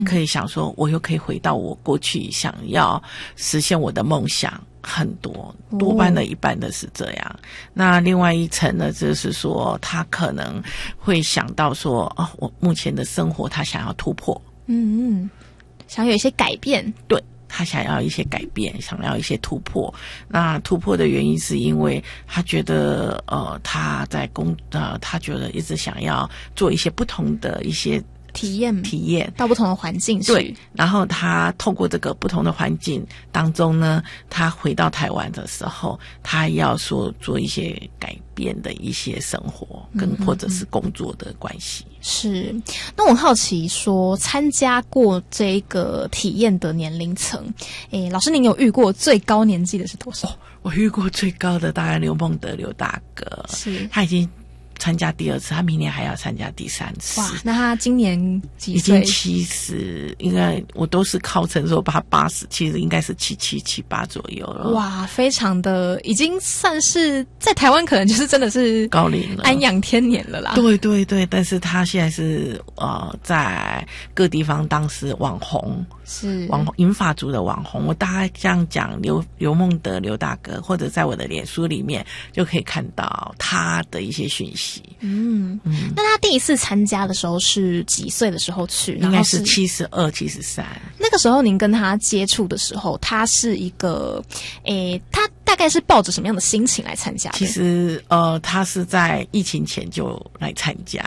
可以想说我又可以回到我过去想要实现我的梦想，很多多半的一半的是这样。那另外一层呢，就是说他可能会想到说我目前的生活他想要突破， 想有一些改变。 对，他想要一些改变，想要一些突破。那突破的原因是因为他觉得他在他觉得一直想要做一些不同的一些体验到不同的环境去。 对，然后他透过这个不同的环境当中呢，他回到台湾的时候，他要说做一些改变的一些生活跟或者是工作的关系。 是，那我很好奇说，参加过这个体验的年龄层，老师您有遇过最高年纪的是多少？ 我遇过最高的大概刘孟德刘大哥， 是他已经参加第2次，他明年还要参加第3次。 哇，那他今年几岁？ 已经70，应该我都是靠称说把他80，其实应该是77、78左右了。 哇，非常的，已经算是在台湾可能就是真的是高龄了， 安养天年了啦。 对对对，但是他现在是在各地方当时网红，是网红银发族的网红。我大概这样讲，刘孟德刘大哥，或者在我的脸书里面就可以看到他的一些讯息。 那他第一次参加的时候是几岁的时候去？ 应该是72、73。 那个时候您跟他接触的时候，他是一个，他大概是抱着什么样的心情来参加的？ 其实他是在疫情前就来参加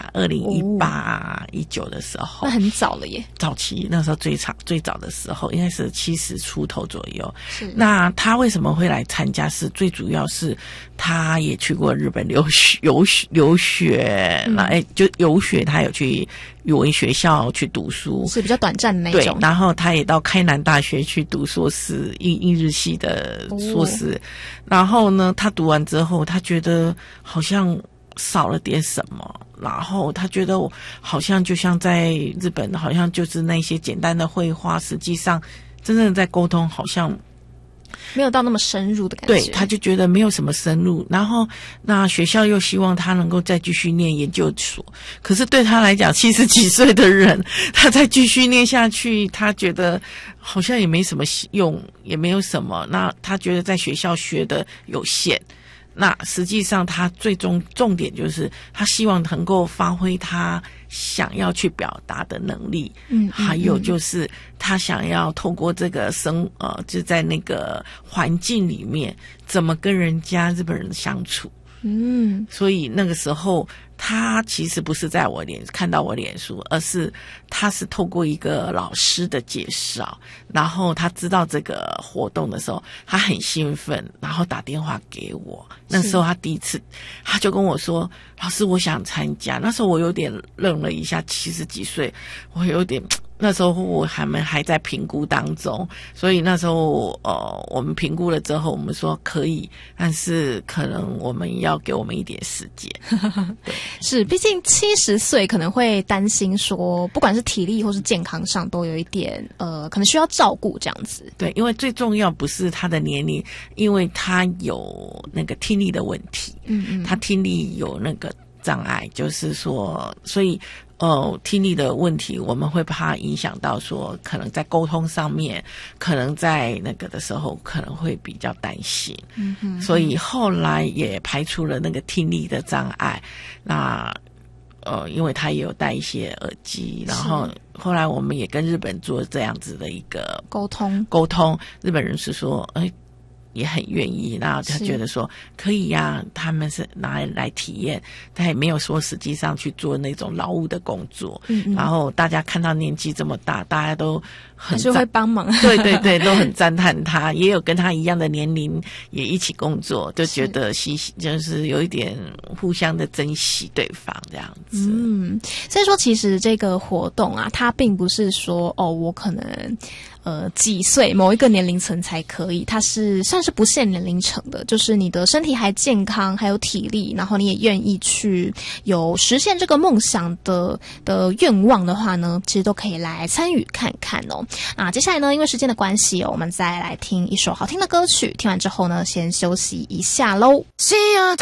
，2018、19的时候， 那很早了耶。 早期那时候最早的时候，应该是70出头左右。是。那他为什么会来参加？是最主要是他也去过日本留学，那就游学，他有去语文学校去读书， 是比较短暂的那种。 对，然后他也到开南大学去读硕士，英日系的硕士。然后呢，他读完之后，他觉得好像少了点什么，然后他觉得好像就像在日本，好像就是那些简单的绘画，实际上真正的在沟通好像没有到那么深入的感觉。 对，他就觉得没有什么深入，然后那学校又希望他能够再继续念研究所，可是对他来讲70几岁的人，他再继续念下去，他觉得好像也没什么用，也没有什么，那他觉得在学校学的有限，那实际上他最终重点就是他希望能够发挥他想要去表达的能力，还有就是他想要透过这个就在那个环境里面怎么跟日本人相处。所以那个时候他其实不是在看到我脸书，而是他是透过一个老师的介绍，然后他知道这个活动的时候，他很兴奋，然后打电话给我。那时候他第一次，他就跟我说：“老师，我想参加。”那时候我有点愣了一下，70几岁，我有点。那时候我们还在评估当中，所以那时候我们评估了之后，我们说可以，但是可能我们要给我们一点时间。 是，毕竟70岁可能会担心说，不管是体力或是健康上都有一点可能需要照顾这样子。 对，因为最重要不是他的年龄，因为他有那个听力的问题，他听力有那个障碍，就是说，所以听力的问题，我们会怕影响到说，可能在沟通上面，可能在那个的时候，可能会比较担心。所以后来也排除了那个听力的障碍。那因为他也有戴一些耳机，然后后来我们也跟日本做这样子的一个沟通，日本人是说，也很愿意，然后他觉得说可以呀，他们是拿来体验，他也没有说实际上去做那种劳务的工作。然后大家看到年纪这么大，大家都还是会帮忙。 对对对，都很赞叹他，也有跟他一样的年龄也一起工作，就觉得就是有一点互相的珍惜对方这样子。 所以说其实这个活动啊，它并不是说我可能几岁某一个年龄层才可以，它是算是不限年龄层的，就是你的身体还健康，还有体力，然后你也愿意去有实现这个梦想的愿望的话呢，其实都可以来参与看看哦。接下来呢，因为时间的关系我们再来听一首好听的歌曲，听完之后呢，先休息一下喽。